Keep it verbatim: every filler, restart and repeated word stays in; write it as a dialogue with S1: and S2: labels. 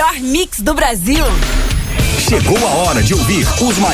S1: melhor mix do Brasil.
S2: Chegou a hora de ouvir os maiores